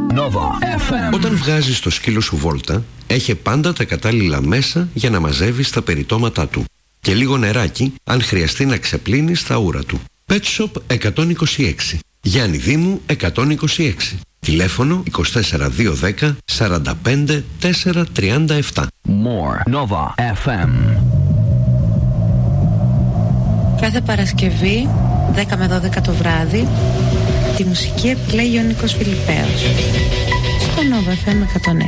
Nova FM. Όταν βγάζεις το σκύλο σου βόλτα, έχει πάντα τα κατάλληλα μέσα για να μαζεύεις τα περιτώματά του. Και λίγο νεράκι, αν χρειαστεί να ξεπλύνεις τα ούρα του. Pet Shop 126. Γιάννη Δήμου 126. Τηλέφωνο 24210 45 437. More Nova FM. Κάθε Παρασκευή 10 με 12 το βράδυ τη μουσική επιλέγει ο Νίκος Φιλιππέος στο Nova FM 106.